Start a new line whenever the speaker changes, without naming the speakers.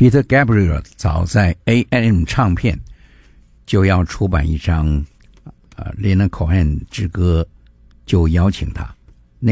Peter Gabriel 早在 A&M 唱片就要出版一张Leonard Cohen 之歌，就邀请他。